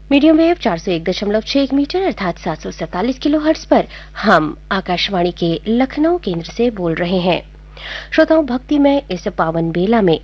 Medium wave 401.6 metre अर्थात 747 kilohertz पर हम आकाशवाणी के लखनऊ केंद्र से बोल रहे हैं। श्रोताओं, भक्ति में इस पावन बेला में